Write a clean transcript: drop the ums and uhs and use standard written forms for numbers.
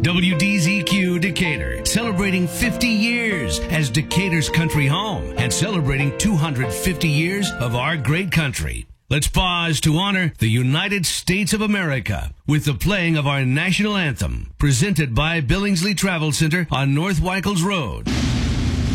WDZQ Decatur, celebrating 50 years as Decatur's country home and celebrating 250 years of our great country. Let's pause to honor the United States of America with the playing of our national anthem, presented by Billingsley Travel Center on North Weichels Road.